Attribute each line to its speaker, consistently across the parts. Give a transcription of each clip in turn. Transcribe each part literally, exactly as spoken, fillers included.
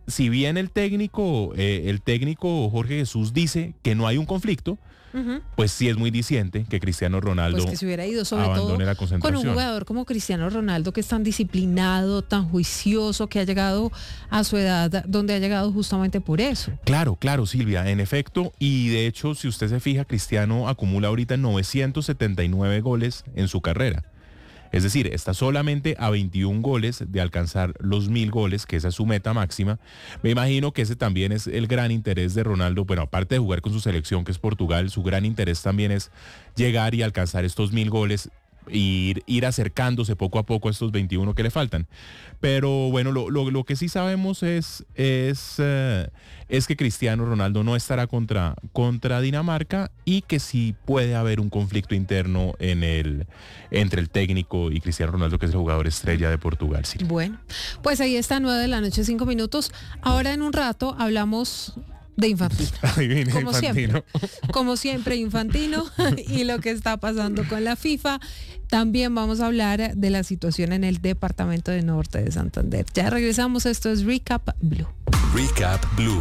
Speaker 1: si bien el técnico, eh, el técnico Jorge Jesús dice que no hay un conflicto, uh-huh. pues sí es muy diciente que Cristiano Ronaldo
Speaker 2: pues que se hubiera ido, sobre
Speaker 1: abandone
Speaker 2: todo
Speaker 1: la concentración.
Speaker 2: Con un jugador como Cristiano Ronaldo, que es tan disciplinado, tan juicioso, que ha llegado a su edad donde ha llegado justamente por eso.
Speaker 1: Claro, claro, Silvia, en efecto, y de hecho, si usted se fija, Cristiano acumula ahorita novecientos setenta y nueve goles en su carrera. Es decir, está solamente a veintiún goles de alcanzar los mil goles, que esa es su meta máxima. Me imagino que ese también es el gran interés de Ronaldo. Bueno, aparte de jugar con su selección, que es Portugal, su gran interés también es llegar y alcanzar estos mil goles e ir, ir acercándose poco a poco a estos veintiuno que le faltan. Pero bueno, lo, lo, lo que sí sabemos es, es, uh, es que Cristiano Ronaldo no estará contra, contra Dinamarca y que sí puede haber un conflicto interno en el, entre el técnico y Cristiano Ronaldo, que es el jugador estrella de Portugal. Sí.
Speaker 2: Bueno, pues ahí está, nueve de la noche, cinco minutos. Ahora en un rato hablamos de Infantino.
Speaker 1: Adivine,
Speaker 2: como
Speaker 1: Infantino.
Speaker 2: siempre, como siempre Infantino y lo que está pasando con la FIFA. También vamos a hablar de la situación en el departamento de Norte de Santander. Ya regresamos, esto es Recap Blue.
Speaker 3: Recap Blue.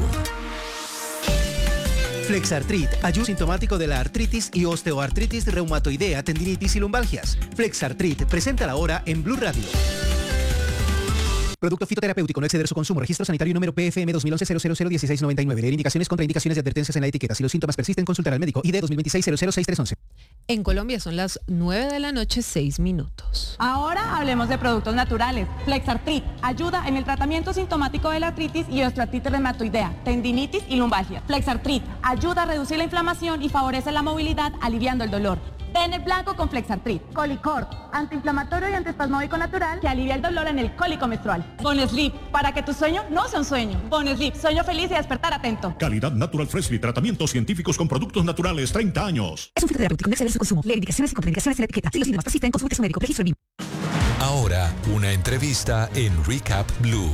Speaker 4: Flexartrit, ayuda sintomático de la artritis y osteoartritis reumatoidea, tendinitis y lumbalgias. Flexartrit, presenta la hora en Blue Radio. Producto fitoterapéutico, no exceder su consumo. Registro sanitario número P F M dos mil once cero cero cero dieciséis noventa y nueve. Leer indicaciones, contraindicaciones y advertencias en la etiqueta. Si los síntomas persisten, consultar al médico. I D dos mil veintiséis cero cero seis tres once.
Speaker 2: En Colombia son las nueve de la noche, seis minutos.
Speaker 5: Ahora hablemos de productos naturales. Flexartrit ayuda en el tratamiento sintomático de la artritis y osteoartritis reumatoidea, tendinitis y lumbalgia. Flexartrit ayuda a reducir la inflamación y favorece la movilidad, aliviando el dolor. Ten el blanco con Flexartrit. Colicort, antiinflamatorio y antiespasmódico natural que alivia el dolor en el cólico menstrual. Bonesleep, para que tu sueño no sea un sueño. Bonesleep, sueño feliz y despertar atento.
Speaker 6: Calidad Natural Freshly, tratamientos científicos con productos naturales, treinta años.
Speaker 7: Es un fitoterapéutico, no exceder su consumo. Leer indicaciones y contraindicaciones en la etiqueta. Si los síntomas persisten, consulte a su médico. Registro en
Speaker 3: Ahora, una entrevista en Recap Blue.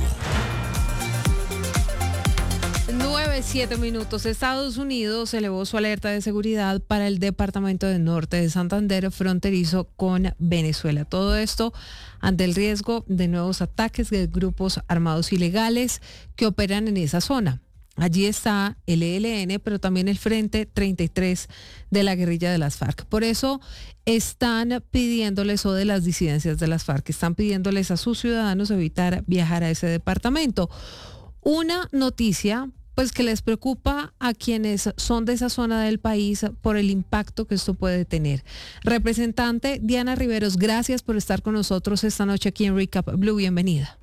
Speaker 2: nueve, siete minutos. Estados Unidos elevó su alerta de seguridad para el departamento de Norte de Santander, fronterizo con Venezuela. Todo esto ante el riesgo de nuevos ataques de grupos armados ilegales que operan en esa zona. Allí está el E L N, pero también el Frente treinta y tres de la guerrilla de las FARC. Por eso están pidiéndoles, o de las disidencias de las FARC, están pidiéndoles a sus ciudadanos evitar viajar a ese departamento. Una noticia pues que les preocupa a quienes son de esa zona del país por el impacto que esto puede tener. Representante Diana Riveros, gracias por estar con nosotros esta noche aquí en Recap Blue. Bienvenida.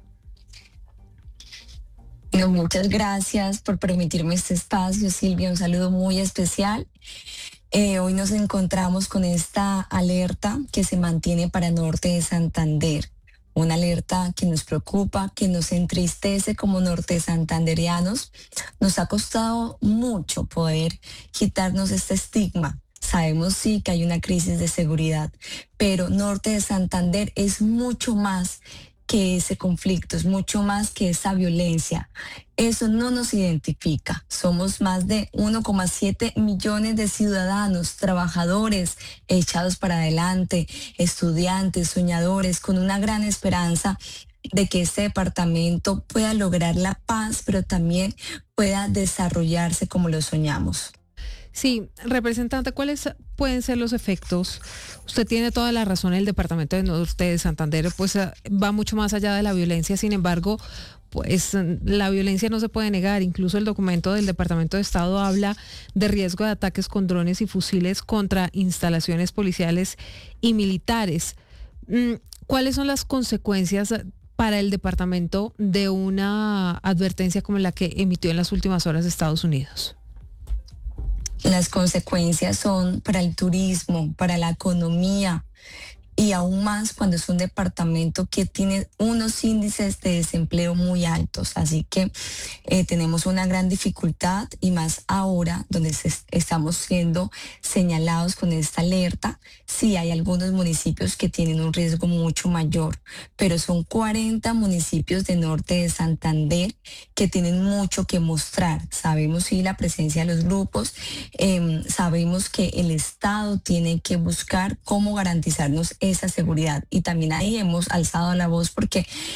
Speaker 8: No, muchas gracias por permitirme este espacio, Silvia. Un saludo muy especial. Eh, hoy nos encontramos con esta alerta que se mantiene para Norte de Santander. Una alerta que nos preocupa, que nos entristece como norte santanderianos. Nos ha costado mucho poder quitarnos este estigma. Sabemos sí que hay una crisis de seguridad, pero Norte de Santander es mucho más que ese conflicto, es mucho más que esa violencia. Eso no nos identifica. Somos más de uno coma siete millones de ciudadanos, trabajadores, echados para adelante, estudiantes, soñadores, con una gran esperanza de que este departamento pueda lograr la paz, pero también pueda desarrollarse como lo soñamos.
Speaker 2: Sí, representante, ¿cuáles pueden ser los efectos? Usted tiene toda la razón, el departamento de Norte de Santander pues va mucho más allá de la violencia. Sin embargo, pues la violencia no se puede negar. Incluso el documento del Departamento de Estado habla de riesgo de ataques con drones y fusiles contra instalaciones policiales y militares. ¿Cuáles son las consecuencias para el departamento de una advertencia como la que emitió en las últimas horas Estados Unidos?
Speaker 8: Las consecuencias son para el turismo, para la economía, y aún más cuando es un departamento que tiene unos índices de desempleo muy altos. Así que eh, tenemos una gran dificultad, y más ahora donde se, estamos siendo señalados con esta alerta. Sí, hay algunos municipios que tienen un riesgo mucho mayor, pero son cuarenta municipios de Norte de Santander que tienen mucho que mostrar. Sabemos sí la presencia de los grupos, eh, sabemos que el Estado tiene que buscar cómo garantizarnos esa seguridad, y también ahí hemos alzado la voz porque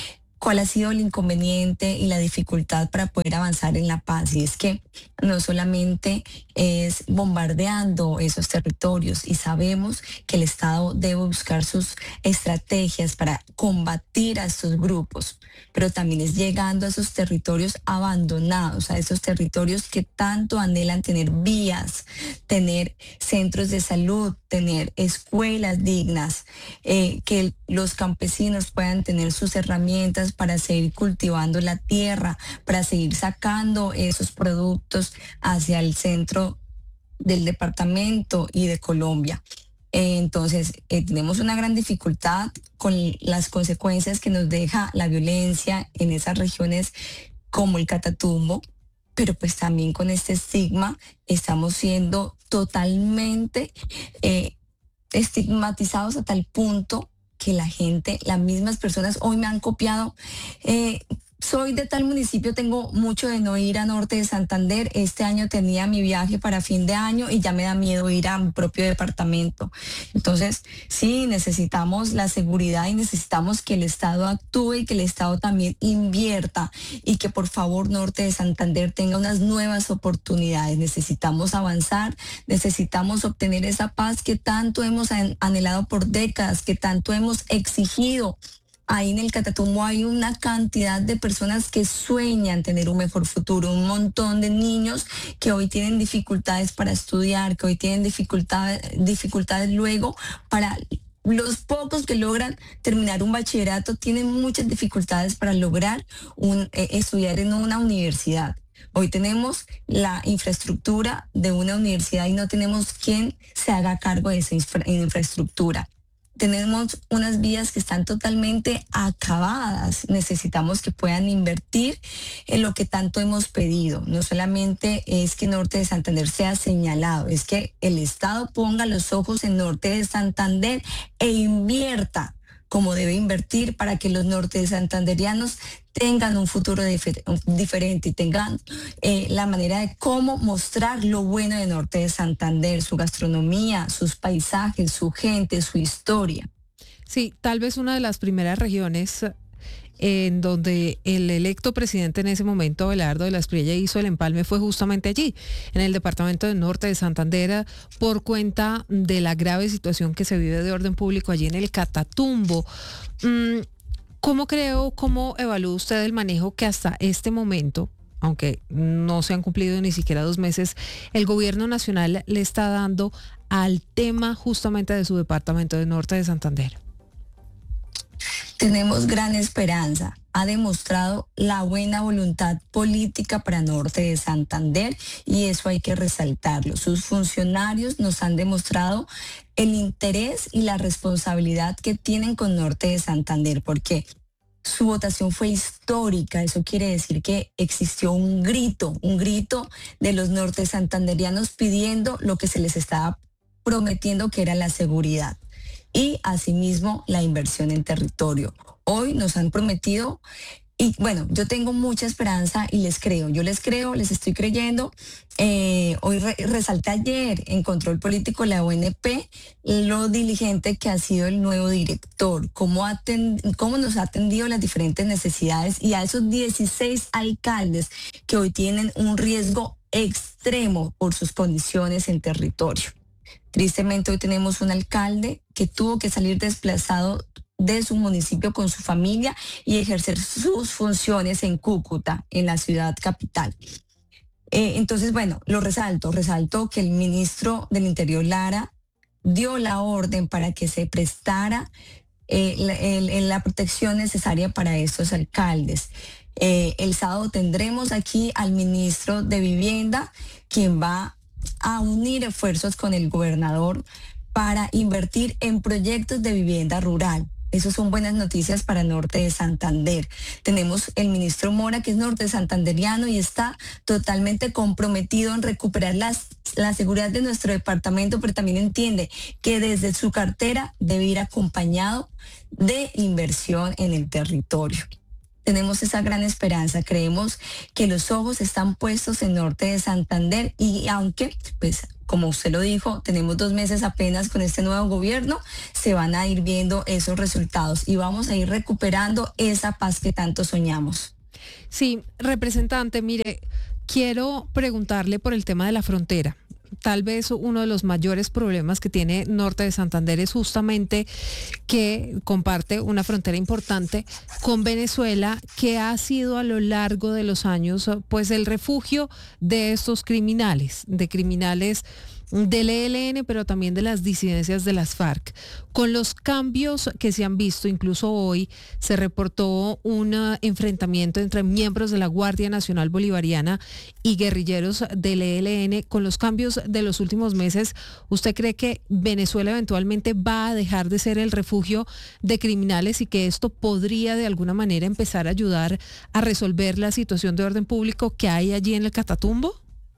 Speaker 8: ¿Cuál ha sido el inconveniente y la dificultad para poder avanzar en la paz? Y es que no solamente es bombardeando esos territorios, y sabemos que el Estado debe buscar sus estrategias para combatir a estos grupos, pero también es llegando a esos territorios abandonados, a esos territorios que tanto anhelan tener vías, tener centros de salud, tener escuelas dignas, eh, que los campesinos puedan tener sus herramientas para seguir cultivando la tierra, para seguir sacando esos productos hacia el centro del departamento y de Colombia. Eh, entonces, eh, tenemos una gran dificultad con las consecuencias que nos deja la violencia en esas regiones como el Catatumbo, pero pues también con este estigma estamos siendo totalmente eh, estigmatizados a tal punto que la gente, las mismas personas hoy me han copiado. Eh, soy de tal municipio, tengo mucho de no ir a Norte de Santander. Este año tenía mi viaje para fin de año y ya me da miedo ir a mi propio departamento. Entonces, sí, necesitamos la seguridad y necesitamos que el Estado actúe y que el Estado también invierta y que por favor Norte de Santander tenga unas nuevas oportunidades. Necesitamos avanzar, necesitamos obtener esa paz que tanto hemos anhelado por décadas, que tanto hemos exigido. Ahí en el Catatumbo hay una cantidad de personas que sueñan tener un mejor futuro, un montón de niños que hoy tienen dificultades para estudiar, que hoy tienen dificultades, dificultades luego para... Los pocos que logran terminar un bachillerato tienen muchas dificultades para lograr un, eh, estudiar en una universidad. Hoy tenemos la infraestructura de una universidad y no tenemos quien se haga cargo de esa infra- infraestructura. Tenemos unas vías que están totalmente acabadas. Necesitamos que puedan invertir en lo que tanto hemos pedido. No solamente es que Norte de Santander sea señalado, es que el Estado ponga los ojos en Norte de Santander e invierta como debe invertir para que los norte de santanderianos tengan un futuro difer- diferente y tengan eh, la manera de cómo mostrar lo bueno de Norte de Santander, su gastronomía, sus paisajes, su gente, su historia.
Speaker 2: Sí, tal vez una de las primeras regiones en donde el electo presidente en ese momento, Abelardo de la Espriella, hizo el empalme fue justamente allí, en el departamento del Norte de Santander, por cuenta de la grave situación que se vive de orden público allí en el Catatumbo. ¿Cómo creo, cómo evalúa usted el manejo que hasta este momento, aunque no se han cumplido ni siquiera dos meses, el gobierno nacional le está dando al tema justamente de su departamento del Norte de Santander?
Speaker 8: Tenemos gran esperanza. Ha demostrado la buena voluntad política para Norte de Santander y eso hay que resaltarlo. Sus funcionarios nos han demostrado el interés y la responsabilidad que tienen con Norte de Santander, porque su votación fue histórica. Eso quiere decir que existió un grito, un grito de los norte santanderianos pidiendo lo que se les estaba prometiendo, que era la seguridad y asimismo la inversión en territorio. Hoy nos han prometido, y bueno, yo tengo mucha esperanza y les creo, yo les creo, les estoy creyendo. Eh, hoy re resalté ayer en Control Político la O N P lo diligente que ha sido el nuevo director, cómo, cómo nos ha atendido las diferentes necesidades y a esos dieciséis alcaldes que hoy tienen un riesgo extremo por sus condiciones en territorio. Tristemente hoy tenemos un alcalde que tuvo que salir desplazado de su municipio con su familia y ejercer sus funciones en Cúcuta, en la ciudad capital. Eh, entonces, bueno, lo resalto, resalto que el ministro del Interior, Lara, dio la orden para que se prestara eh, la, el, la protección necesaria para estos alcaldes. Eh, el sábado tendremos aquí al ministro de Vivienda, quien va a unir esfuerzos con el gobernador para invertir en proyectos de vivienda rural. Esas son buenas noticias para Norte de Santander. Tenemos el ministro Mora, que es norte santanderiano y está totalmente comprometido en recuperar las, la seguridad de nuestro departamento, pero también entiende que desde su cartera debe ir acompañado de inversión en el territorio. tenemos esa gran esperanza. Creemos que los ojos están puestos en Norte de Santander y aunque, pues, como usted lo dijo, tenemos dos meses apenas con este nuevo gobierno, se van a ir viendo esos resultados y vamos a ir recuperando esa paz que tanto soñamos.
Speaker 2: Sí, representante, mire, quiero preguntarle por el tema de la frontera. Tal vez uno de los mayores problemas que tiene Norte de Santander es justamente que comparte una frontera importante con Venezuela, que ha sido a lo largo de los años pues el refugio de estos criminales, de criminales del E L N, pero también de las disidencias de las FARC. Con los cambios que se han visto, incluso hoy se reportó un uh, enfrentamiento entre miembros de la Guardia Nacional Bolivariana y guerrilleros del E L N. Con los cambios de los últimos meses, ¿usted cree que Venezuela eventualmente va a dejar de ser el refugio de criminales y que esto podría de alguna manera empezar a ayudar a resolver la situación de orden público que hay allí en el Catatumbo?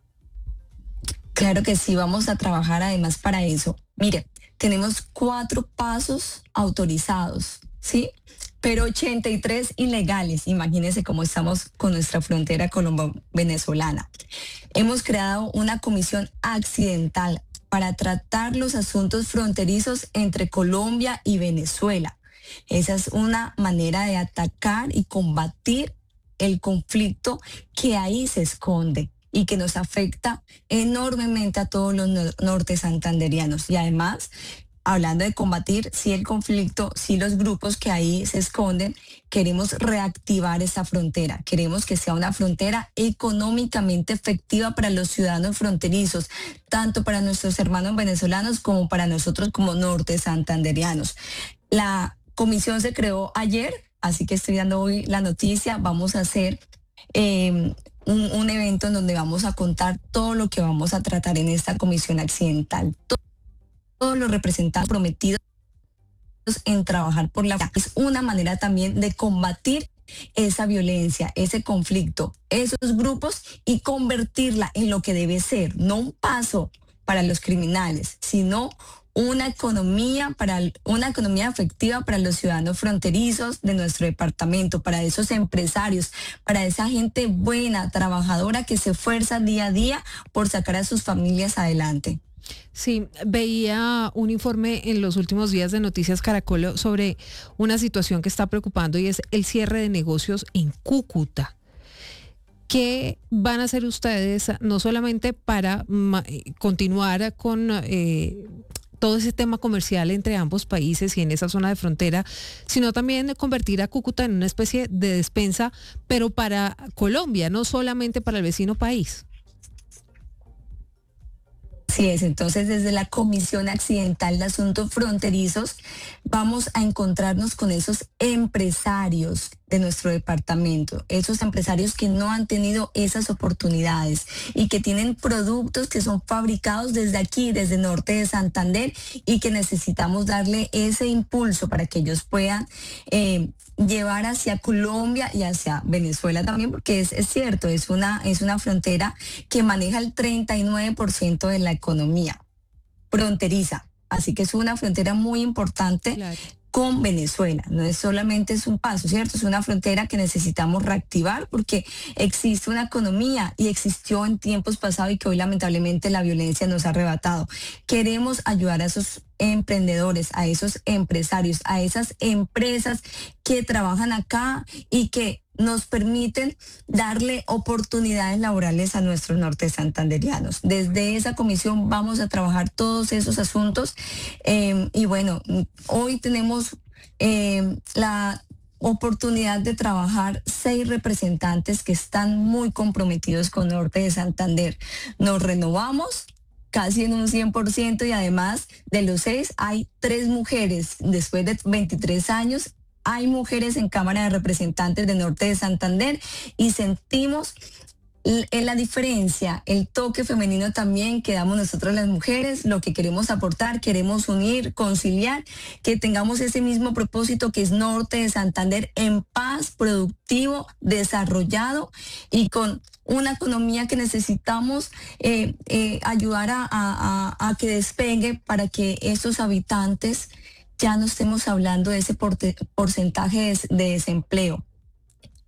Speaker 8: Claro que sí, vamos a trabajar además para eso. Mire, tenemos cuatro pasos autorizados, ¿sí? Pero ochenta y tres ilegales. Imagínense cómo estamos con nuestra frontera colombo-venezolana. Hemos creado una comisión accidental para tratar los asuntos fronterizos entre Colombia y Venezuela. Esa es una manera de atacar y combatir el conflicto que ahí se esconde y que nos afecta enormemente a todos los norte santanderianos. Y además, hablando de combatir, sí el conflicto, sí los grupos que ahí se esconden, queremos reactivar esa frontera. Queremos que sea una frontera económicamente efectiva para los ciudadanos fronterizos, tanto para nuestros hermanos venezolanos como para nosotros como norte santanderianos. La comisión se creó ayer, así que estoy dando hoy la noticia. Vamos a hacer Eh, Un, un evento en donde vamos a contar todo lo que vamos a tratar en esta comisión accidental. Todo, todos los representantes prometidos en trabajar por la paz. Es una manera también de combatir esa violencia, ese conflicto, esos grupos y convertirla en lo que debe ser, no un paso para los criminales, sino una economía para una economía efectiva para los ciudadanos fronterizos de nuestro departamento, para esos empresarios, para esa gente buena, trabajadora que se esfuerza día a día por sacar a sus familias adelante.
Speaker 2: Sí, veía un informe en los últimos días de Noticias Caracol sobre una situación que está preocupando y es el cierre de negocios en Cúcuta. ¿Qué van a hacer ustedes no solamente para continuar con eh, todo ese tema comercial entre ambos países y en esa zona de frontera, sino también convertir a Cúcuta en una especie de despensa, pero para Colombia, no solamente para el vecino país?
Speaker 8: Así es, entonces desde la Comisión Accidental de Asuntos Fronterizos vamos a encontrarnos con esos empresarios de nuestro departamento, esos empresarios que no han tenido esas oportunidades y que tienen productos que son fabricados desde aquí, desde Norte de Santander, y que necesitamos darle ese impulso para que ellos puedan eh, llevar hacia Colombia y hacia Venezuela también, porque es, es cierto, es una, es una frontera que maneja el treinta y nueve por ciento de la economía fronteriza, así que es una frontera muy importante. Claro. Con Venezuela, no es solamente es un paso, ¿cierto? Es una frontera que necesitamos reactivar porque existe una economía y existió en tiempos pasados y que hoy lamentablemente la violencia nos ha arrebatado. Queremos ayudar a esos emprendedores, a esos empresarios, a esas empresas que trabajan acá y que nos permiten darle oportunidades laborales a nuestros norte santanderianos. Desde esa comisión vamos a trabajar todos esos asuntos eh, y bueno, hoy tenemos eh, la oportunidad de trabajar seis representantes que están muy comprometidos con Norte de Santander. Nos renovamos casi en un cien por ciento y además de los seis hay tres mujeres después de veintitrés años. Hay mujeres en Cámara de Representantes de Norte de Santander y sentimos en la diferencia, el toque femenino también que damos nosotros las mujeres, lo que queremos aportar, queremos unir, conciliar, que tengamos ese mismo propósito que es Norte de Santander en paz, productivo, desarrollado y con una economía que necesitamos eh, eh, ayudar a, a, a que despegue para que estos habitantes ya no estemos hablando de ese porte, porcentaje de, de desempleo.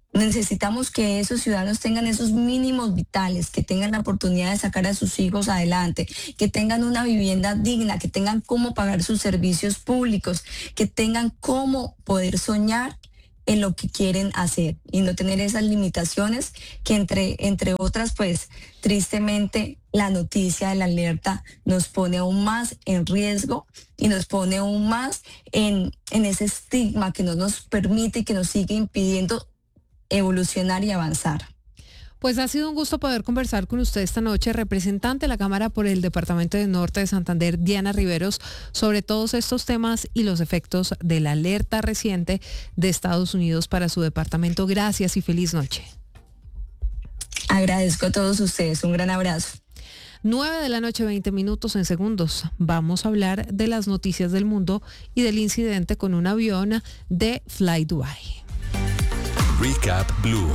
Speaker 8: Necesitamos que esos ciudadanos tengan esos mínimos vitales, que tengan la oportunidad de sacar a sus hijos adelante, que tengan una vivienda digna, que tengan cómo pagar sus servicios públicos, que tengan cómo poder soñar en lo que quieren hacer y no tener esas limitaciones que entre, entre otras, pues tristemente la noticia de la alerta nos pone aún más en riesgo y nos pone aún más en, en ese estigma que no nos permite y que nos sigue impidiendo evolucionar y avanzar.
Speaker 2: Pues ha sido un gusto poder conversar con usted esta noche, representante de la Cámara por el Departamento del Norte de Santander, Diana Riveros, sobre todos estos temas y los efectos de la alerta reciente de Estados Unidos para su departamento. Gracias y feliz noche.
Speaker 8: Agradezco a todos ustedes. Un gran abrazo.
Speaker 2: nueve de la noche, veinte minutos en segundos. Vamos a hablar de las noticias del mundo y del incidente con un avión de Fly Dubai.
Speaker 3: Recap Blue.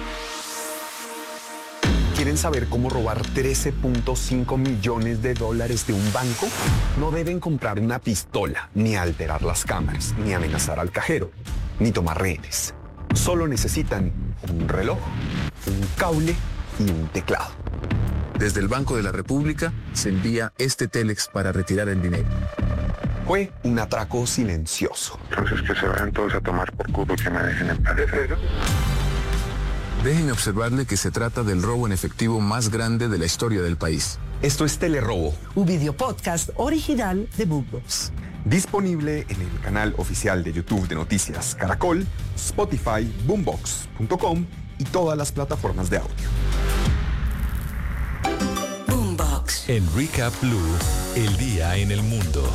Speaker 9: ¿Quieren saber cómo robar trece punto cinco millones de dólares de un banco? No deben comprar una pistola, ni alterar las cámaras, ni amenazar al cajero, ni tomar rehenes. Solo necesitan un reloj, un cable y un teclado.
Speaker 10: Desde el Banco de la República se envía este Telex para retirar el dinero.
Speaker 9: Fue un atraco silencioso.
Speaker 11: Entonces que se vayan todos a tomar por culo y que me dejen en paz.
Speaker 10: Déjenme observarle que se trata del robo en efectivo más grande de la historia del país.
Speaker 9: Esto es Telerobo,
Speaker 12: un video podcast original de Boombox.
Speaker 9: Disponible en el canal oficial de YouTube de Noticias Caracol, Spotify, boombox punto com y todas las plataformas de audio.
Speaker 3: Boombox. En Recap Blue, el día en el mundo.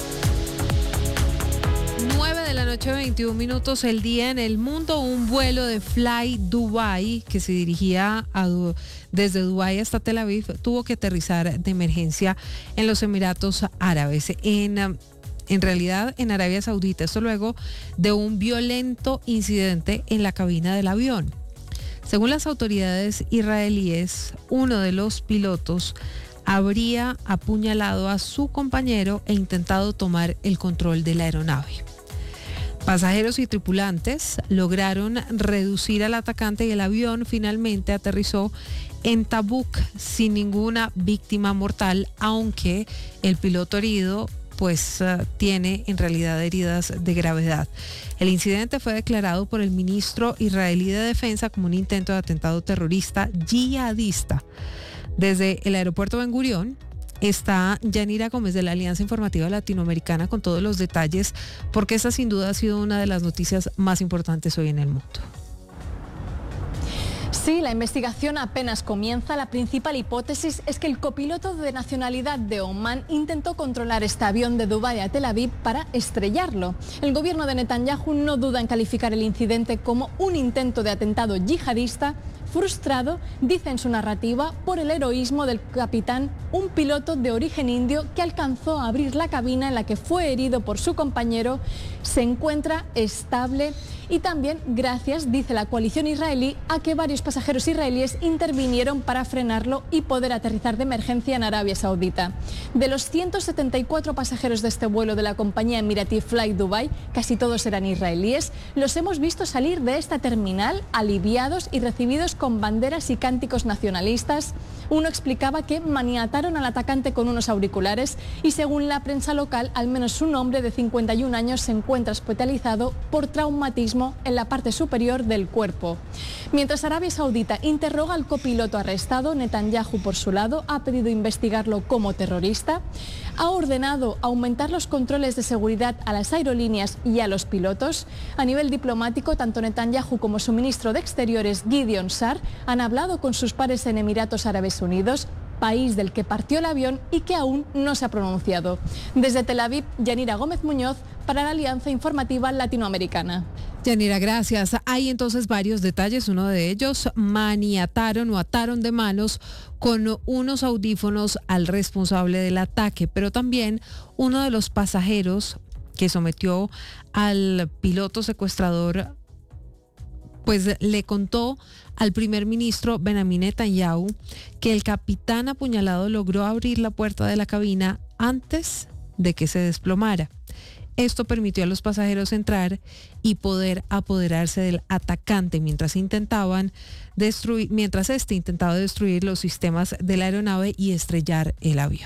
Speaker 2: nueve de la noche, veintiún minutos, el día en el mundo. Un vuelo de Fly Dubai que se dirigía a, desde Dubái hasta Tel Aviv tuvo que aterrizar de emergencia en los Emiratos Árabes, en, en realidad en Arabia Saudita. Esto luego de un violento incidente en la cabina del avión. Según las autoridades israelíes, uno de los pilotos habría apuñalado a su compañero e intentado tomar el control de la aeronave. Pasajeros y tripulantes lograron reducir al atacante y el avión finalmente aterrizó en Tabuk sin ninguna víctima mortal, aunque el piloto herido pues uh, tiene en realidad heridas de gravedad. El incidente fue declarado por el ministro israelí de Defensa como un intento de atentado terrorista yihadista. Desde el aeropuerto Ben Gurión está Yanira Gómez de la Alianza Informativa Latinoamericana con todos los detalles, porque esa sin duda ha sido una de las noticias más importantes hoy en el mundo.
Speaker 13: Sí, la investigación apenas comienza. La principal hipótesis es que el copiloto de nacionalidad de Omán intentó controlar este avión de Dubái a Tel Aviv para estrellarlo. El gobierno de Netanyahu no duda en calificar el incidente como un intento de atentado yihadista frustrado, dice en su narrativa, por el heroísmo del capitán, un piloto de origen indio que alcanzó a abrir la cabina en la que fue herido por su compañero, se encuentra estable y también gracias, dice la coalición israelí, a que varios pasajeros israelíes intervinieron para frenarlo y poder aterrizar de emergencia en Arabia Saudita. De los ciento setenta y cuatro pasajeros de este vuelo de la compañía emiratí Fly Dubai, casi todos eran israelíes, los hemos visto salir de esta terminal aliviados y recibidos con banderas y cánticos nacionalistas. Uno explicaba que maniataron al atacante con unos auriculares y según la prensa local, al menos un hombre de cincuenta y un años se encuentra hospitalizado por traumatismo en la parte superior del cuerpo. Mientras Arabia Saudita interroga al copiloto arrestado, Netanyahu, por su lado, ha pedido investigarlo como terrorista, ha ordenado aumentar los controles de seguridad a las aerolíneas y a los pilotos. A nivel diplomático, tanto Netanyahu como su ministro de Exteriores, Gideon Sa'ar, han hablado con sus pares en Emiratos Árabes Unidos, país del que partió el avión y que aún no se ha pronunciado. Desde Tel Aviv, Yanira Gómez Muñoz para la Alianza Informativa Latinoamericana.
Speaker 2: Yanira, gracias. Hay entonces varios detalles. Uno de ellos, maniataron o ataron de manos con unos audífonos al responsable del ataque, pero también uno de los pasajeros que sometió al piloto secuestrador pues le contó al primer ministro Benjamin Netanyahu que el capitán apuñalado logró abrir la puerta de la cabina antes de que se desplomara. Esto permitió a los pasajeros entrar y poder apoderarse del atacante mientras intentaban destruir, mientras este intentaba destruir los sistemas de la aeronave y estrellar el avión.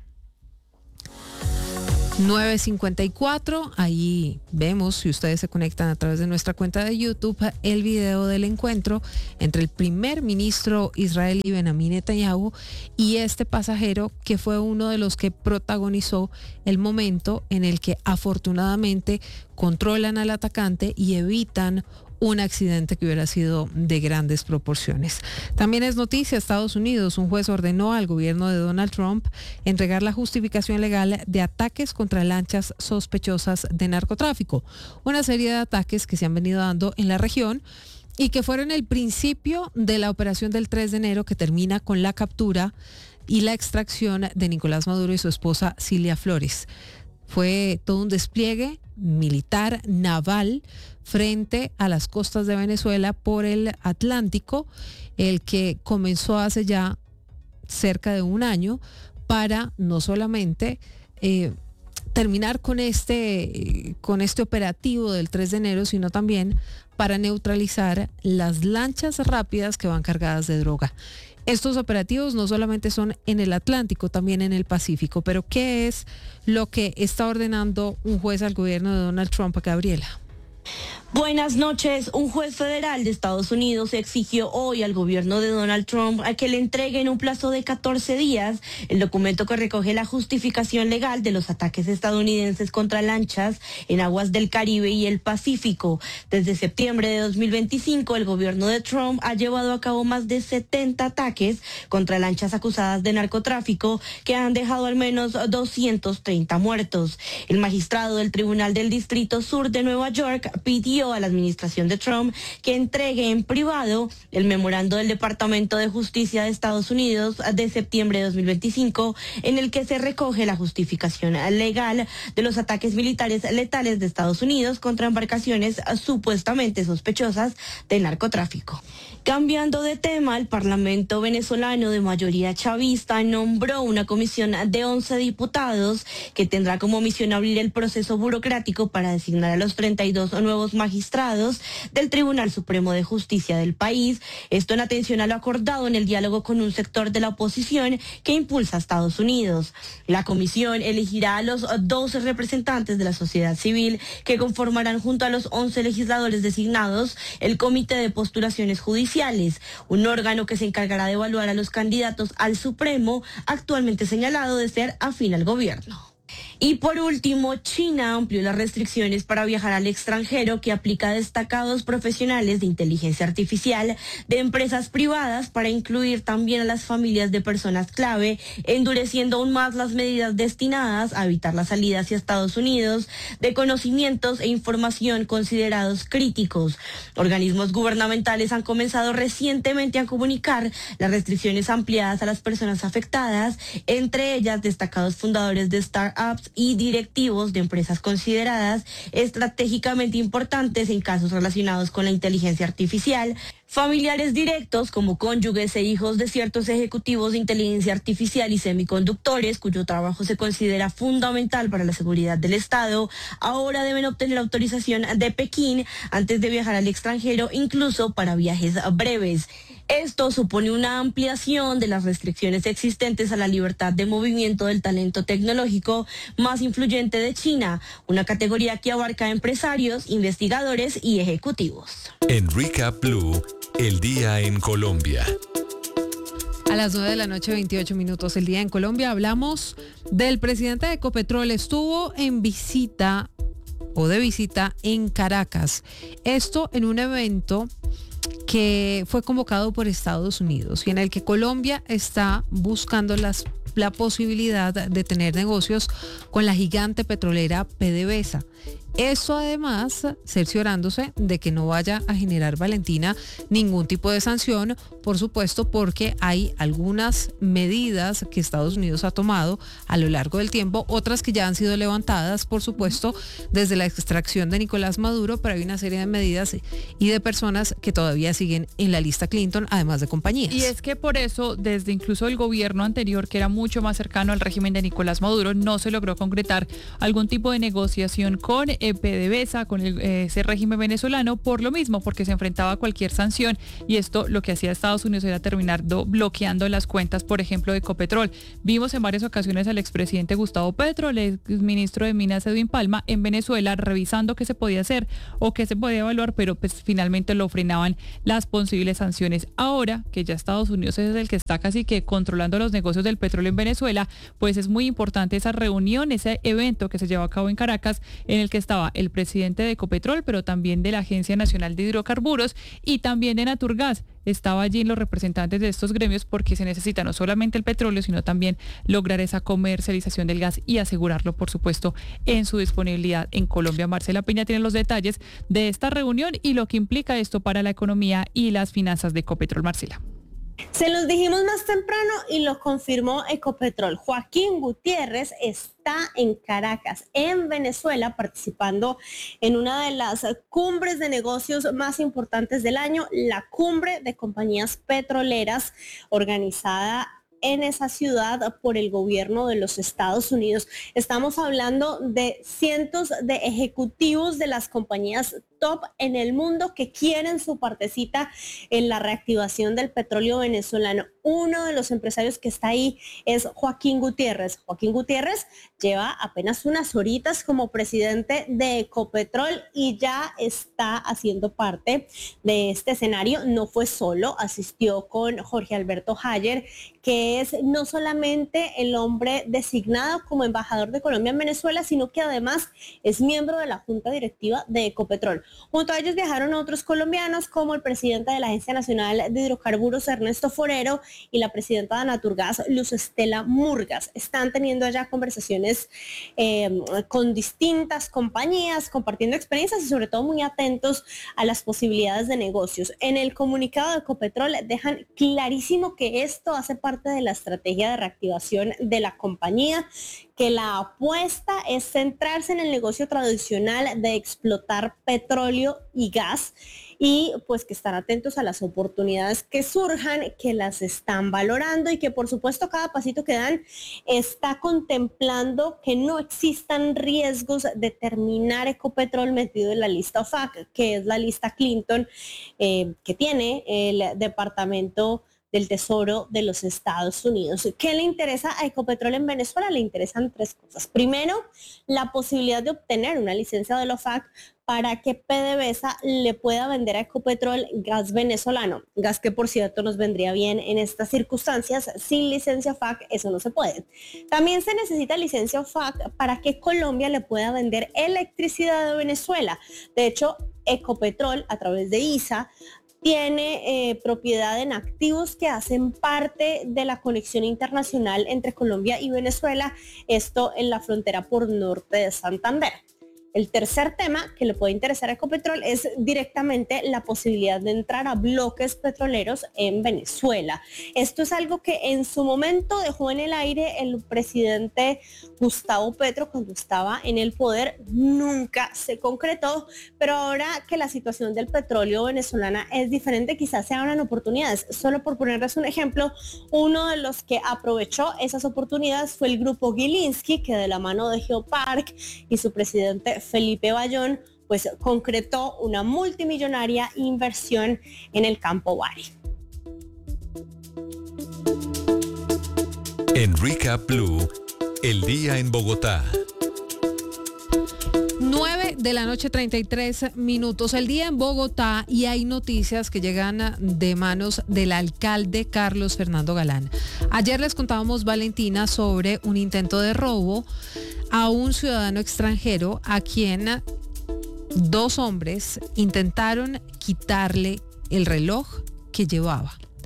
Speaker 2: nueve cincuenta y cuatro, ahí vemos, si ustedes se conectan a través de nuestra cuenta de YouTube, el video del encuentro entre el primer ministro israelí Benjamin Netanyahu y este pasajero, que fue uno de los que protagonizó el momento en el que afortunadamente controlan al atacante y evitan un accidente que hubiera sido de grandes proporciones. También es noticia, Estados Unidos, un juez ordenó al gobierno de Donald Trump entregar la justificación legal de ataques contra lanchas sospechosas de narcotráfico. Una serie de ataques que se han venido dando en la región y que fueron el principio de la operación del tres de enero, que termina con la captura y la extracción de Nicolás Maduro y su esposa Cilia Flores. Fue todo un despliegue militar, naval, frente a las costas de Venezuela por el Atlántico, el que comenzó hace ya cerca de un año para no solamente eh, terminar con este, con este operativo del tres de enero, sino también para neutralizar las lanchas rápidas que van cargadas de droga. Estos operativos no solamente son en el Atlántico, también en el Pacífico. Pero ¿qué es lo que está ordenando un juez al gobierno de Donald Trump, Gabriela?
Speaker 14: Buenas noches. Un juez federal de Estados Unidos exigió hoy al gobierno de Donald Trump a que le entregue en un plazo de catorce días el documento que recoge la justificación legal de los ataques estadounidenses contra lanchas en aguas del Caribe y el Pacífico. Desde septiembre de dos mil veinticinco, el gobierno de Trump ha llevado a cabo más de setenta ataques contra lanchas acusadas de narcotráfico que han dejado al menos doscientos treinta muertos. El magistrado del Tribunal del Distrito Sur de Nueva York pidió a la administración de Trump que entregue en privado el memorando del Departamento de Justicia de Estados Unidos de septiembre de dos mil veinticinco, en el que se recoge la justificación legal de los ataques militares letales de Estados Unidos contra embarcaciones supuestamente sospechosas de narcotráfico. Cambiando de tema, el Parlamento venezolano de mayoría chavista nombró una comisión de once diputados que tendrá como misión abrir el proceso burocrático para designar a los treinta y dos nuevos magistrados del Tribunal Supremo de Justicia del país. Esto en atención a lo acordado en el diálogo con un sector de la oposición que impulsa a Estados Unidos. La comisión elegirá a los doce representantes de la sociedad civil que conformarán junto a los once legisladores designados el Comité de Postulaciones Judiciales, un órgano que se encargará de evaluar a los candidatos al Supremo, actualmente señalado de ser afín al gobierno. Y por último, China amplió las restricciones para viajar al extranjero que aplica a destacados profesionales de inteligencia artificial de empresas privadas para incluir también a las familias de personas clave, endureciendo aún más las medidas destinadas a evitar la salida hacia Estados Unidos de conocimientos e información considerados críticos. Organismos gubernamentales han comenzado recientemente a comunicar las restricciones ampliadas a las personas afectadas, entre ellas destacados fundadores de startups y directivos de empresas consideradas estratégicamente importantes en casos relacionados con la inteligencia artificial, familiares directos como cónyuges e hijos de ciertos ejecutivos de inteligencia artificial y semiconductores, cuyo trabajo se considera fundamental para la seguridad del Estado, ahora deben obtener autorización de Pekín antes de viajar al extranjero, incluso para viajes breves. Esto supone una ampliación de las restricciones existentes a la libertad de movimiento del talento tecnológico más influyente de China, una categoría que abarca empresarios, investigadores y ejecutivos.
Speaker 3: En Recap Blue, el día en Colombia.
Speaker 2: A las nueve de la noche, veintiocho minutos, el día en Colombia. Hablamos del presidente de Ecopetrol. Estuvo en visita o de visita en Caracas. Esto en un evento que fue convocado por Estados Unidos y en el que Colombia está buscando las, la posibilidad de tener negocios con la gigante petrolera PDVSA. Eso además cerciorándose de que no vaya a generar, Valentina, ningún tipo de sanción, por supuesto, porque hay algunas medidas que Estados Unidos ha tomado a lo largo del tiempo, otras que ya han sido levantadas, por supuesto, desde la extracción de Nicolás Maduro, pero hay una serie de medidas y de personas que todavía siguen en la lista Clinton, además de compañías.
Speaker 15: Y es que por eso, desde incluso el gobierno anterior, que era mucho más cercano al régimen de Nicolás Maduro, no se logró concretar algún tipo de negociación con eh, PDVSA, con el, eh, ese régimen venezolano, por lo mismo, porque se enfrentaba a cualquier sanción, y esto lo que hacía Estados Unidos era terminar do, bloqueando las cuentas, por ejemplo, de Ecopetrol. Vimos en varias ocasiones al expresidente Gustavo Petro, el exministro de Minas Edwin Palma, en Venezuela, revisando qué se podía hacer o qué se podía evaluar, pero pues finalmente lo frenaban las posibles sanciones. Ahora que ya Estados Unidos es el que está casi que controlando los negocios del petróleo en Venezuela, pues es muy importante esa reunión, ese evento que se llevó a cabo en Caracas, en el que estaba el presidente de Ecopetrol, pero también de la Agencia Nacional de Hidrocarburos y también de Naturgas. Estaba allí los representantes de estos gremios, porque se necesita no solamente el petróleo, sino también lograr esa comercialización del gas y asegurarlo, por supuesto, en su disponibilidad en Colombia. Marcela Peña tiene los detalles de esta reunión y lo que implica esto para la economía y las finanzas de Ecopetrol. Marcela.
Speaker 16: Se los dijimos más temprano y lo confirmó Ecopetrol. Joaquín Gutiérrez está en Caracas, en Venezuela, participando en una de las cumbres de negocios más importantes del año, la Cumbre de Compañías Petroleras, organizada en esa ciudad por el gobierno de los Estados Unidos. Estamos hablando de cientos de ejecutivos de las compañías top en el mundo que quieren su partecita en la reactivación del petróleo venezolano. Uno de los empresarios que está ahí es Joaquín Gutiérrez. Joaquín Gutiérrez lleva apenas unas horitas como presidente de Ecopetrol y ya está haciendo parte de este escenario. No fue solo, asistió con Jorge Alberto Hayer, que es no solamente el hombre designado como embajador de Colombia en Venezuela, sino que además es miembro de la junta directiva de Ecopetrol. Junto a ellos viajaron otros colombianos como el presidente de la Agencia Nacional de Hidrocarburos, Ernesto Forero, y la presidenta de Naturgas, Luz Estela Murgas. Están teniendo allá conversaciones eh, con distintas compañías, compartiendo experiencias y sobre todo muy atentos a las posibilidades de negocios. En el comunicado de Ecopetrol dejan clarísimo que esto hace parte de la estrategia de reactivación de la compañía, que la apuesta es centrarse en el negocio tradicional de explotar petróleo y gas y pues que están atentos a las oportunidades que surjan, que las están valorando y que por supuesto cada pasito que dan está contemplando que no existan riesgos de terminar Ecopetrol metido en la lista O F A C, que es la lista Clinton eh, que tiene el Departamento del Tesoro de los Estados Unidos. ¿Qué le interesa a Ecopetrol en Venezuela? Le interesan tres cosas. Primero, la posibilidad de obtener una licencia del O F A C para que PDVSA le pueda vender a Ecopetrol gas venezolano. Gas que, por cierto, nos vendría bien en estas circunstancias. Sin licencia O F A C, eso no se puede. También se necesita licencia O F A C para que Colombia le pueda vender electricidad a Venezuela. De hecho, Ecopetrol, a través de I S A, tiene eh, propiedad en activos que hacen parte de la conexión internacional entre Colombia y Venezuela, esto en la frontera por norte de Santander. El tercer tema que le puede interesar a Ecopetrol es directamente la posibilidad de entrar a bloques petroleros en Venezuela. Esto es algo que en su momento dejó en el aire el presidente Gustavo Petro cuando estaba en el poder. Nunca se concretó, pero ahora que la situación del petróleo venezolana es diferente, quizás se abran oportunidades. Solo por ponerles un ejemplo, uno de los que aprovechó esas oportunidades fue el grupo Gilinski, que de la mano de Geopark y su presidente Felipe Bayón, pues concretó una multimillonaria inversión en el campo Bari.
Speaker 3: En Recap Blue, el día en Bogotá.
Speaker 2: nueve de la noche, treinta y tres minutos. El día en Bogotá y hay noticias que llegan de manos del alcalde Carlos Fernando Galán. Ayer les contábamos, Valentina, sobre un intento de robo a un ciudadano extranjero a quien dos hombres intentaron quitarle el reloj que llevaba.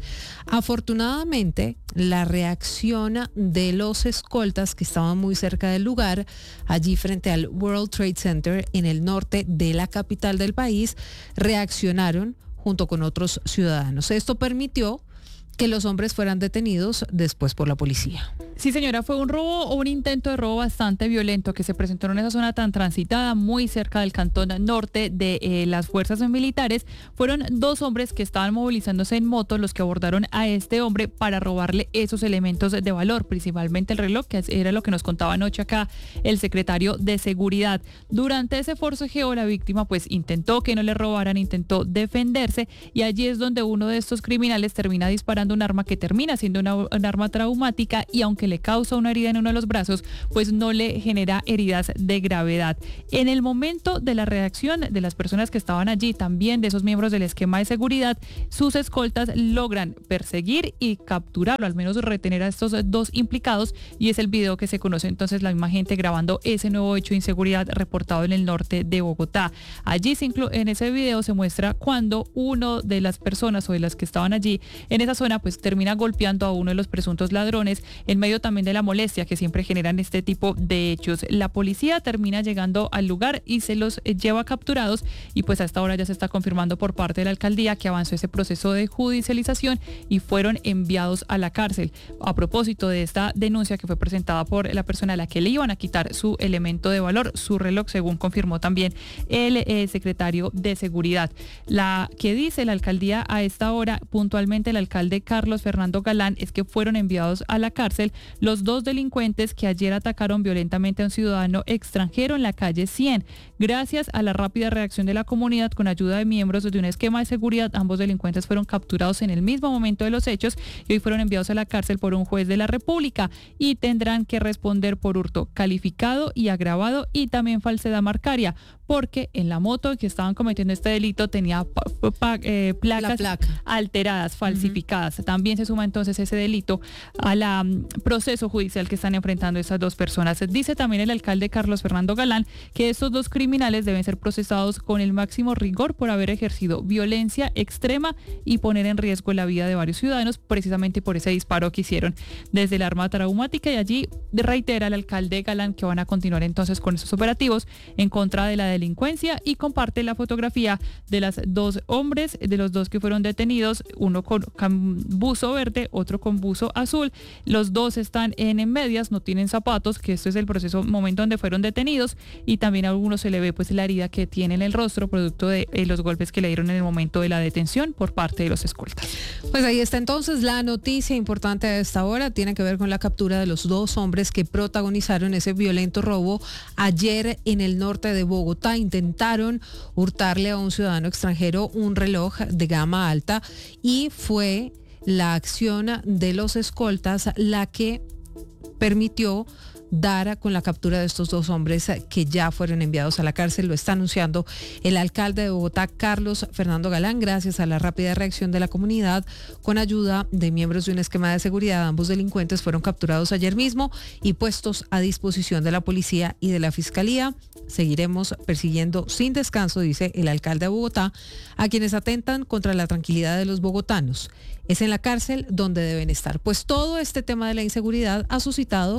Speaker 2: Afortunadamente, la reacción de los escoltas que estaban muy cerca del lugar, allí frente al World Trade Center en el norte de la capital del país, reaccionaron junto con otros ciudadanos. Esto permitió que los hombres fueran detenidos después por la policía.
Speaker 15: Sí, señora, fue un robo o un intento de robo bastante violento que se presentó en esa zona tan transitada, muy cerca del cantón norte de eh, las fuerzas militares. Fueron dos hombres que estaban movilizándose en moto los que abordaron a este hombre para robarle esos elementos de valor, principalmente el reloj, que era lo que nos contaba anoche acá el secretario de Seguridad. Durante ese forcejeo, la víctima pues intentó que no le robaran, intentó defenderse, y allí es donde uno de estos criminales termina disparando un arma que termina siendo una, un arma traumática, y aunque le causa una herida en uno de los brazos, pues no le genera heridas de gravedad. En el momento de la reacción de las personas que estaban allí, también de esos miembros del esquema de seguridad, sus escoltas logran perseguir y capturarlo, al menos retener a estos dos implicados, y es el video que se conoce entonces la misma gente grabando ese nuevo hecho de inseguridad reportado en el norte de Bogotá. Allí se inclu- en ese video se muestra cuando uno de las personas o de las que estaban allí en esa zona pues termina golpeando a uno de los presuntos ladrones, en medio también de la molestia que siempre generan este tipo de hechos. La policía termina llegando al lugar y se los lleva capturados, y pues a esta hora ya se está confirmando por parte de la alcaldía que avanzó ese proceso de judicialización y fueron enviados a la cárcel. A propósito de esta denuncia que fue presentada por la persona a la que le iban a quitar su elemento de valor, su reloj, según confirmó también el eh, secretario de Seguridad. La que dice la alcaldía a esta hora, puntualmente el alcalde Carlos Fernando Galán, es que fueron enviados a la cárcel los dos delincuentes que ayer atacaron violentamente a un ciudadano extranjero en la calle cien. Gracias a la rápida reacción de la comunidad con ayuda de miembros de un esquema de seguridad, ambos delincuentes fueron capturados en el mismo momento de los hechos y hoy fueron enviados a la cárcel por un juez de la República y tendrán que responder por hurto calificado y agravado y también falsedad marcaria, porque en la moto que estaban cometiendo este delito tenía pa- pa- eh, placas
Speaker 2: placa.
Speaker 15: alteradas, falsificadas. Uh-huh. También se suma entonces ese delito al um, proceso judicial que están enfrentando estas dos personas. Dice también el alcalde Carlos Fernando Galán que estos dos criminales deben ser procesados con el máximo rigor por haber ejercido violencia extrema y poner en riesgo la vida de varios ciudadanos, precisamente por ese disparo que hicieron desde el arma traumática. Y allí reitera el alcalde Galán que van a continuar entonces con estos operativos en contra de la delincuencia y comparte la fotografía de las dos hombres, de los dos que fueron detenidos, uno con buzo verde, otro con buzo azul. Los dos están en medias, no tienen zapatos, que esto es el proceso, momento donde fueron detenidos, y también a algunos se le ve pues la herida que tiene en el rostro producto de eh, los golpes que le dieron en el momento de la detención por parte de los escoltas.
Speaker 2: Pues ahí está entonces la noticia importante de esta hora, tiene que ver con la captura de los dos hombres que protagonizaron ese violento robo ayer en el norte de Bogotá. Intentaron hurtarle a un ciudadano extranjero un reloj de gama alta y fue la acción de los escoltas la que permitió dar con la captura de estos dos hombres que ya fueron enviados a la cárcel. Lo está anunciando el alcalde de Bogotá, Carlos Fernando Galán, gracias a la rápida reacción de la comunidad con ayuda de miembros de un esquema de seguridad. Ambos delincuentes fueron capturados ayer mismo y puestos a disposición de la policía y de la fiscalía. Seguiremos persiguiendo sin descanso, dice el alcalde de Bogotá, a quienes atentan contra la tranquilidad de los bogotanos. Es en la cárcel donde deben estar. Pues todo este tema de la inseguridad ha suscitado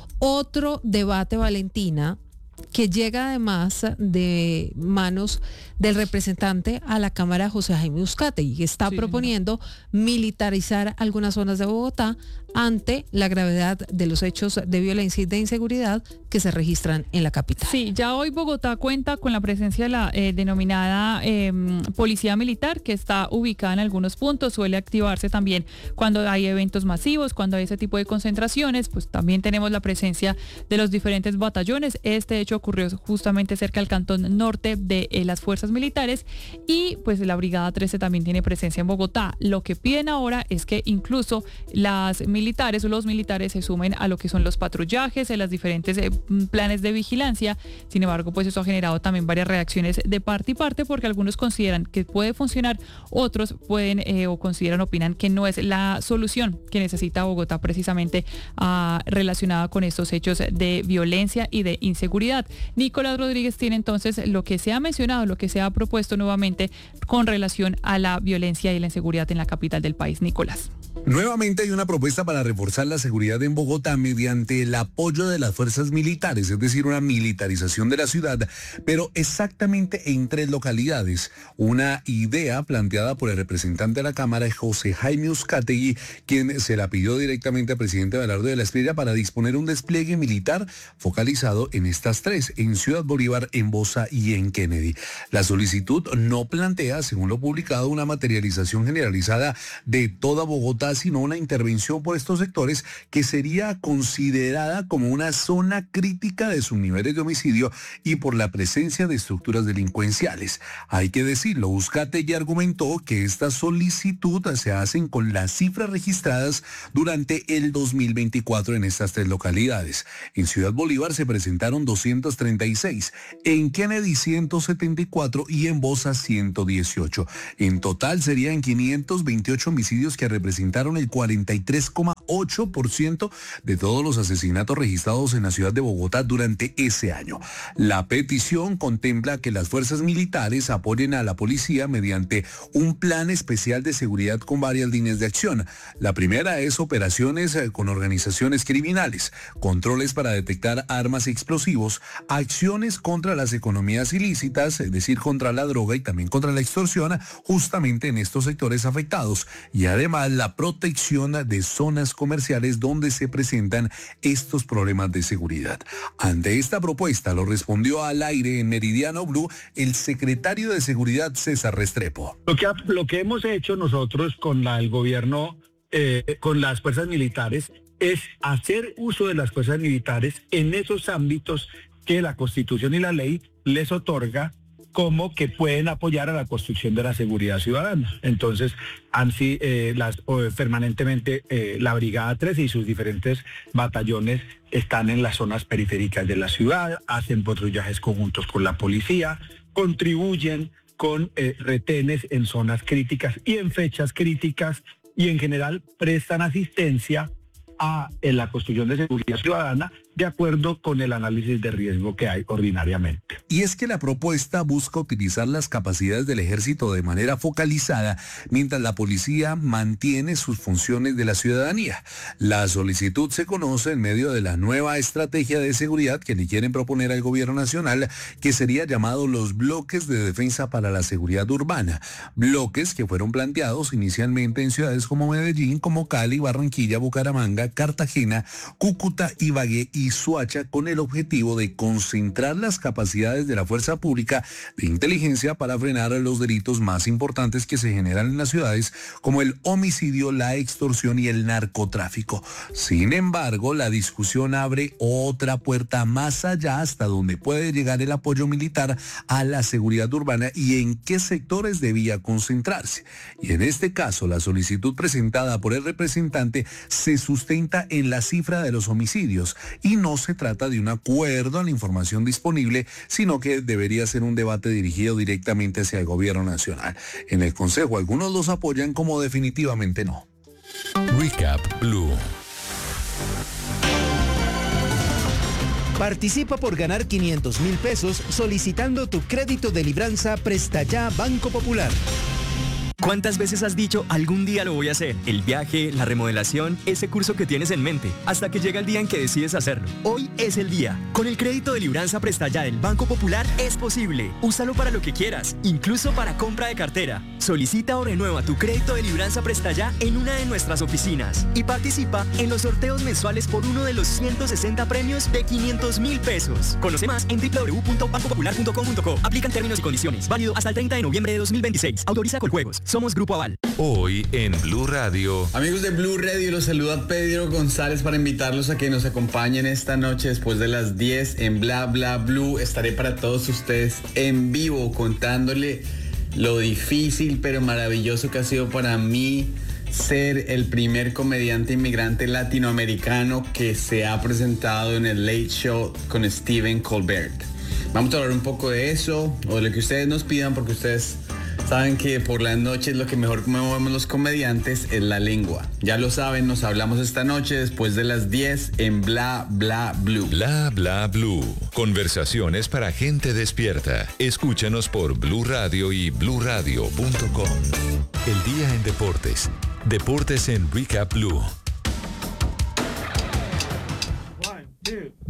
Speaker 2: otro debate, Valentina, que llega además de manos del representante a la Cámara, José Jaime Uzcategui, que está sí, proponiendo señora. militarizar algunas zonas de Bogotá ante la gravedad de los hechos de violencia y de inseguridad que se registran en la capital.
Speaker 15: Sí, ya hoy Bogotá cuenta con la presencia de la eh, denominada eh, policía militar, que está ubicada en algunos puntos. Suele activarse también cuando hay eventos masivos, cuando hay ese tipo de concentraciones. Pues también tenemos la presencia de los diferentes batallones. Este hecho ocurrió justamente cerca del cantón norte de eh, las fuerzas militares, y pues la Brigada trece también tiene presencia en Bogotá. Lo que piden ahora es que incluso las militares o los militares se sumen a lo que son los patrullajes, en las diferentes eh, planes de vigilancia. Sin embargo, pues eso ha generado también varias reacciones de parte y parte, porque algunos consideran que puede funcionar, otros pueden eh, o consideran, opinan que no es la solución que necesita Bogotá precisamente uh, relacionada con estos hechos de violencia y de inseguridad. seguridad. Nicolás Rodríguez tiene entonces lo que se ha mencionado, lo que se ha propuesto nuevamente con relación a la violencia y la inseguridad en la capital del país. Nicolás.
Speaker 17: Nuevamente hay una propuesta para reforzar la seguridad en Bogotá mediante el apoyo de las fuerzas militares, es decir, una militarización de la ciudad, pero exactamente en tres localidades. Una idea planteada por el representante de la Cámara, José Jaime Uzcategui, quien se la pidió directamente al presidente Abelardo de la Espriella para disponer un despliegue militar focalizado en estas tres, en Ciudad Bolívar, en Bosa y en Kennedy. La solicitud no plantea, según lo publicado, una materialización generalizada de toda Bogotá, sino una intervención por estos sectores que sería considerada como una zona crítica de sus niveles de homicidio y por la presencia de estructuras delincuenciales. Hay que decirlo, Uzcategui argumentó que esta solicitud se hacen con las cifras registradas durante el dos mil veinticuatro en estas tres localidades. En Ciudad Bolívar se presentaron doscientos treinta y seis, en Kennedy ciento setenta y cuatro y en Bosa ciento dieciocho. En total serían quinientos veintiocho homicidios que representaron el cuarenta y tres coma ocho por ciento de todos los asesinatos registrados en la ciudad de Bogotá durante ese año. La petición contempla que las fuerzas militares apoyen a la policía mediante un plan especial de seguridad con varias líneas de acción. La primera es operaciones con organizaciones criminales, controles para detectar armas y explosivos, acciones contra las economías ilícitas, es decir, contra la droga y también contra la extorsión, justamente en estos sectores afectados, y además la protección de zonas comerciales donde se presentan estos problemas de seguridad. Ante esta propuesta lo respondió al aire en Meridiano Blue el secretario de Seguridad César Restrepo.
Speaker 18: Lo que, lo que hemos hecho nosotros con la, el gobierno, eh, con las fuerzas militares, es hacer uso de las fuerzas militares en esos ámbitos que la Constitución y la ley les otorga, como que pueden apoyar a la construcción de la seguridad ciudadana. Entonces, han sí, eh, las, eh, permanentemente eh, la Brigada tres y sus diferentes batallones están en las zonas periféricas de la ciudad, hacen patrullajes conjuntos con la policía, contribuyen con eh, retenes en zonas críticas y en fechas críticas, y en general prestan asistencia a en la construcción de seguridad ciudadana de acuerdo con el análisis de riesgo que hay ordinariamente.
Speaker 17: Y es que la propuesta busca utilizar las capacidades del ejército de manera focalizada mientras la policía mantiene sus funciones de la ciudadanía. La solicitud se conoce en medio de la nueva estrategia de seguridad que le quieren proponer al gobierno nacional, que sería llamado los bloques de defensa para la seguridad urbana. Bloques que fueron planteados inicialmente en ciudades como Medellín, como Cali, Barranquilla, Bucaramanga, Cartagena, Cúcuta, Ibagué y Soacha, con el objetivo de concentrar las capacidades de la fuerza pública de inteligencia para frenar los delitos más importantes que se generan en las ciudades, como el homicidio, la extorsión y el narcotráfico. Sin embargo, la discusión abre otra puerta más allá, hasta donde puede llegar el apoyo militar a la seguridad urbana y en qué sectores debía concentrarse. Y en este caso, la solicitud presentada por el representante se sustenta en la cifra de los homicidios y no se trata de un acuerdo a la información disponible, sino que debería ser un debate dirigido directamente hacia el gobierno nacional. En el Consejo, algunos los apoyan como definitivamente no.
Speaker 3: Recap Blue.
Speaker 4: Participa por ganar quinientos mil pesos solicitando tu crédito de libranza Presta Ya Banco Popular.
Speaker 19: ¿Cuántas veces has dicho algún día lo voy a hacer? El viaje, la remodelación, ese curso que tienes en mente, hasta que llega el día en que decides hacerlo. Hoy es el día. Con el crédito de libranza Presta Ya del Banco Popular es posible. Úsalo para lo que quieras, incluso para compra de cartera. Solicita o renueva tu crédito de libranza Presta Ya en una de nuestras oficinas y participa en los sorteos mensuales por uno de los ciento sesenta premios de quinientos mil pesos. Conoce más en doble u doble u doble u punto banco popular punto com punto co. Aplican términos y condiciones. Válido hasta el treinta de noviembre de dos mil veintiséis. Autoriza Coljuegos. Somos Grupo Aval.
Speaker 3: Hoy en Blue Radio.
Speaker 20: Amigos de Blue Radio, los saluda Pedro González para invitarlos a que nos acompañen esta noche después de las diez en Bla Bla Blue. Estaré para todos ustedes en vivo contándole lo difícil pero maravilloso que ha sido para mí ser el primer comediante inmigrante latinoamericano que se ha presentado en el Late Show con Stephen Colbert. Vamos a hablar un poco de eso o de lo que ustedes nos pidan, porque ustedes Saben que por las noches lo que mejor movemos los comediantes es la lengua. Ya lo saben, nos hablamos esta noche después de las diez en Bla Bla Blue.
Speaker 3: Bla Bla Blue. Conversaciones para gente despierta. Escúchanos por Blue Radio y blue radio punto com. El día en deportes. Deportes en Recap Blue.
Speaker 21: One, two.